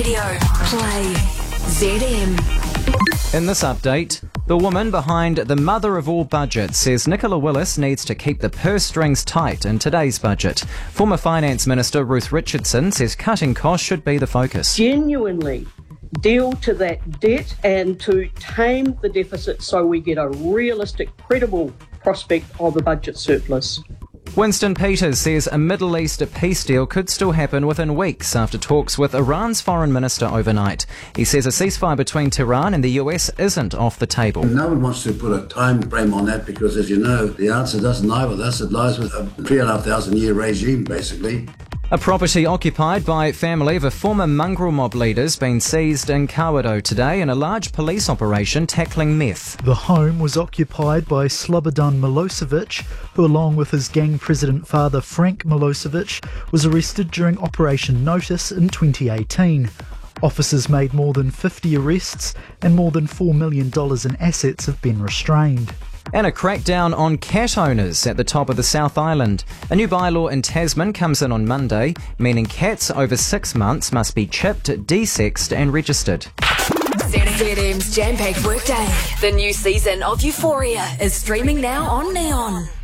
Radio. Play ZM. In this update, the woman behind the mother of all budgets says Nicola Willis needs to keep the purse strings tight in today's budget. Former Finance Minister Ruth Richardson says cutting costs should be the focus. Genuinely deal to that debt and to tame the deficit so we get a realistic, credible prospect of a budget surplus. Winston Peters says a Middle East peace deal could still happen within weeks after talks with Iran's foreign minister overnight. He says a ceasefire between Tehran and the US isn't off the table. No one wants to put a time frame on that because, as you know, the answer doesn't lie with us. It lies with a 3,500 year regime, basically. A property occupied by family of a former mongrel mob leader has been seized in Kawerau today in a large police operation tackling meth. The home was occupied by Slobodan Milosevic, who along with his gang president father Frank Milosevic was arrested during Operation Notice in 2018. Officers made more than 50 arrests and more than $4 million in assets have been restrained. And a crackdown on cat owners at the top of the South Island. A new bylaw in Tasman comes in on Monday, meaning cats over 6 months must be chipped, desexed and registered. ZM's jam-packed workday. The new season of Euphoria is streaming now on Neon.